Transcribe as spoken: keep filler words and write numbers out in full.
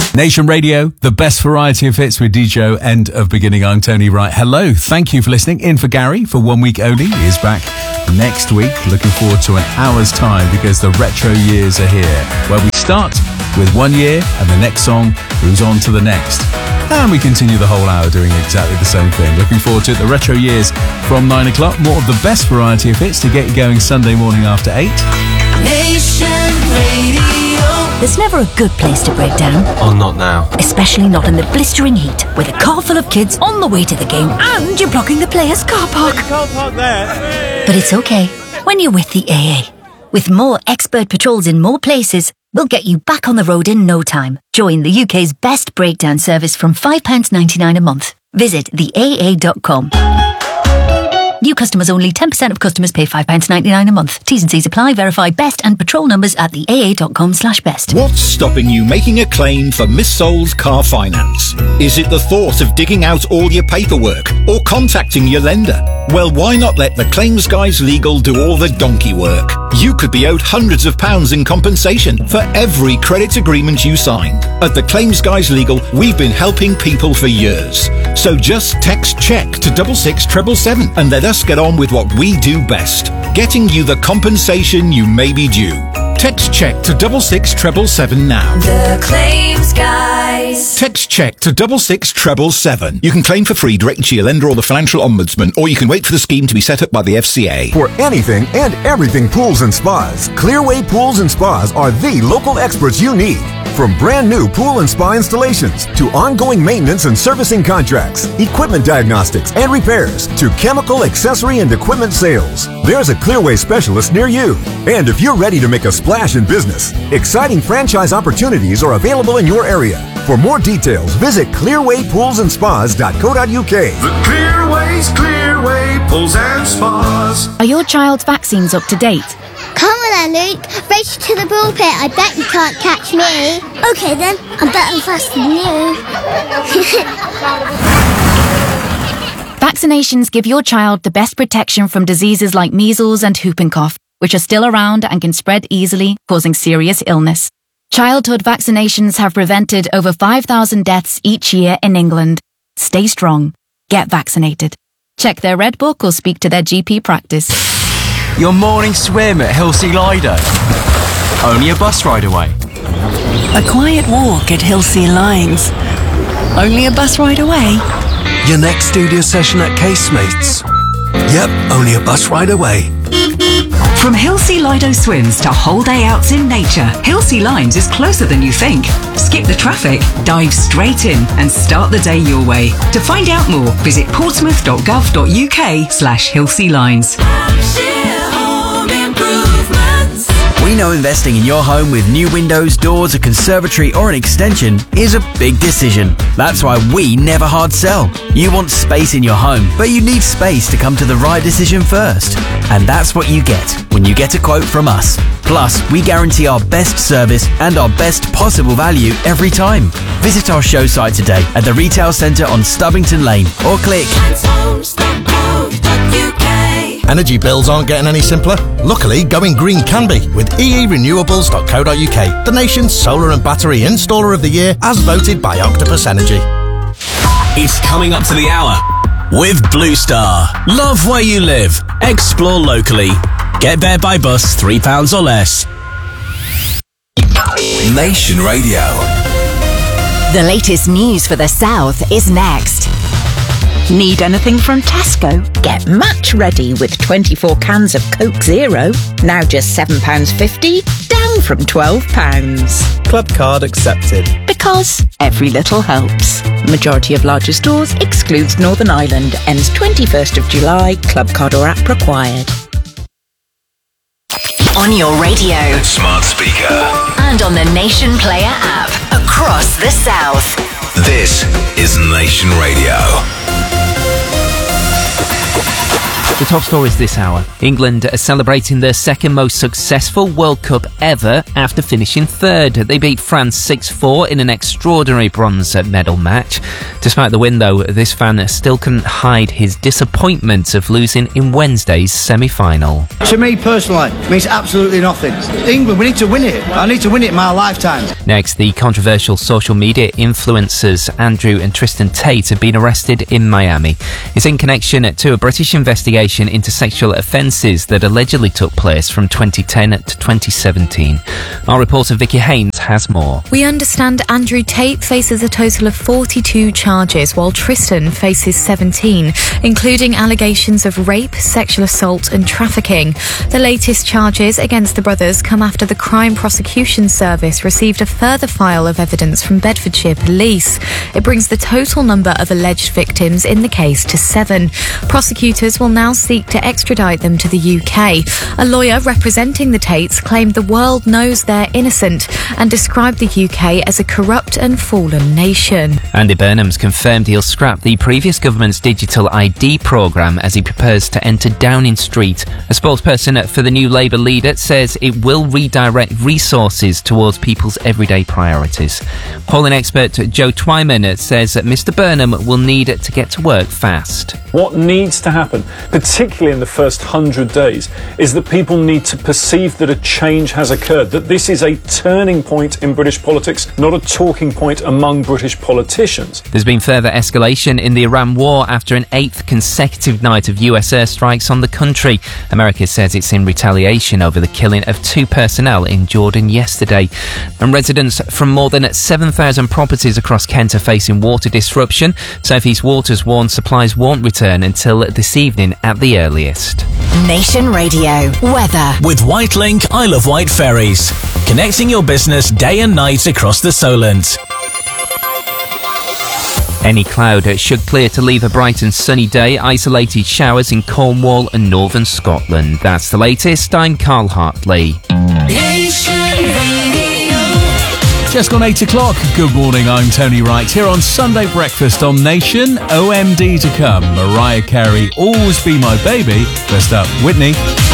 Nation Radio, the best variety of hits with D J. End of beginning. I'm Tony Wright. Hello, thank you for listening. In for Gary for one week only. He is back next week. Looking forward to an hour's time because the retro years are here, where we start with one year and the next song moves on to the next. And we continue the whole hour doing exactly the same thing. Looking forward to it. The retro years from nine o'clock. More of the best variety of hits to get you going Sunday morning after eight. Nation Radio. There's never a good place to break down. Oh, not now. Especially not in the blistering heat, with a car full of kids on the way to the game and you're blocking the players' car park. You can't park there. But it's okay when you're with the A A. With more expert patrols in more places, we'll get you back on the road in no time. Join the U K's best breakdown service from five pounds ninety-nine a month. Visit the A A dot com. New customers only. ten percent of customers pay five pounds ninety-nine a month. T's and C's apply. Verify best and patrol numbers at the A A dot com slash best. What's stopping you making a claim for Miss Soul's car finance? Is it the thought of digging out all your paperwork or contacting your lender? Well, why not let the Claims Guys Legal do all the donkey work? You could be owed hundreds of pounds in compensation for every credit agreement you signed. At the Claims Guys Legal, we've been helping people for years. So just text check to double six treble seven and let us get on with what we do best, getting you the compensation you may be due. Text check to double six treble seven now. The Claims Guys. Text check to double six treble seven. You can claim for free direct to your lender or the financial ombudsman, or you can wait for the scheme to be set up by the F C A. For anything and everything pools and spas, Clearway Pools and Spas are the local experts you need. From brand new pool and spa installations to ongoing maintenance and servicing contracts, equipment diagnostics and repairs to chemical, accessory and equipment sales, there's a Clearway specialist near you. And if you're ready to make a splash in business, exciting franchise opportunities are available in your area. For more details, visit clearway pools and spas dot co dot U K. The Clearway's Clearway Pools and Spas. Are your child's vaccines up to date? Come on then, Luke. Race to the ball pit. I bet you can't catch me. Okay then, I'm better faster than you. Vaccinations give your child the best protection from diseases like measles and whooping cough, which are still around and can spread easily, causing serious illness. Childhood vaccinations have prevented over five thousand deaths each year in England. Stay strong. Get vaccinated. Check their Red Book or speak to their G P practice. Your morning swim at Hilsea Lido. Only a bus ride away. A quiet walk at Hilsea Lines. Only a bus ride away. Your next studio session at Casemates. Yep, only a bus ride away. From Hilsea Lido swims to whole day outs in nature, Hilsea Lines is closer than you think. Skip the traffic, dive straight in and start the day your way. To find out more, visit portsmouth dot gov dot U K slash Hilsea Lines. We know investing in your home with new windows, doors, a conservatory or an extension is a big decision. That's why we never hard sell. You want space in your home, but you need space to come to the right decision first. And that's what you get when you get a quote from us. Plus, we guarantee our best service and our best possible value every time. Visit our show site today at the retail centre on Stubbington Lane or click. Energy bills aren't getting any simpler. Luckily, going green can be with e e renewables dot co dot U K, the nation's solar and battery installer of the year as voted by Octopus Energy. It's coming up to the hour with Blue Star. Love where you live. Explore locally. Get there by bus three pounds or less. Nation Radio. The latest news for the South is next. Need anything from Tesco? Get match ready with twenty-four cans of Coke Zero. Now just seven pounds fifty, down from twelve pounds. Club card accepted. Because every little helps. Majority of larger stores excludes Northern Ireland. Ends twenty-first of July. Club card or app required. On your radio, smart speaker, and on the Nation Player app across the South. This is Nation Radio. The top stories this hour. England are celebrating their second most successful World Cup ever after finishing third. They beat France six four in an extraordinary bronze medal match. Despite the win, though, this fan still couldn't hide his disappointment of losing in Wednesday's semi-final. To me personally, it means absolutely nothing. England, we need to win it. I need to win it in my lifetime. Next, the controversial social media influencers Andrew and Tristan Tate have been arrested in Miami. It's in connection to a British investigation into sexual offences that allegedly took place from twenty ten to twenty seventeen. Our reporter Vicky Haynes has more. We understand Andrew Tate faces a total of forty-two charges, while Tristan faces seventeen, including allegations of rape, sexual assault and trafficking. The latest charges against the brothers come after the Crime Prosecution Service received a further file of evidence from Bedfordshire Police. It brings the total number of alleged victims in the case to seven. Prosecutors will now seek to extradite them to the U K. A lawyer representing the Tates claimed the world knows they're innocent and described the U K as a corrupt and fallen nation. Andy Burnham's confirmed he'll scrap the previous government's digital I D programme as he prepares to enter Downing Street. A spokesperson for the new Labour leader says it will redirect resources towards people's everyday priorities. Polling expert Joe Twyman says that Mr Burnham will need to get to work fast. What needs to happen, particularly in the first hundred days, is that people need to perceive that a change has occurred, that this is a turning point in British politics, not a talking point among British politicians. There's been further escalation in the Iran war after an eighth consecutive night of U S airstrikes on the country. America says it's in retaliation over the killing of two personnel in Jordan yesterday. And residents from more than seven thousand properties across Kent are facing water disruption. South East Water's warned supplies won't return until this evening at the earliest. Nation Radio weather with Whitelink Isle of Wight ferries, connecting your business day and night across the Solent. Any cloud should clear to leave a bright and sunny day. Isolated showers in Cornwall and northern Scotland. That's the latest. I'm Carl Hartley. Nation Radio. Just gone eight o'clock. Good morning, I'm Tony Wright here on Sunday Breakfast on Nation. O M D to come. Mariah Carey, Always Be My Baby. First up, Whitney.